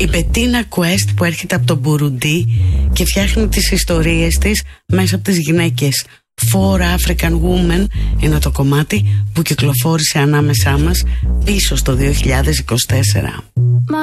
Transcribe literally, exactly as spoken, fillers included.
Η Μπετίνα Quest που έρχεται από τον Μπουρουντί και φτιάχνει τις ιστορίες της μέσα από τις γυναίκες. Four African Women είναι το κομμάτι που κυκλοφόρησε ανάμεσά μας πίσω στο δύο χιλιάδες είκοσι τέσσερα.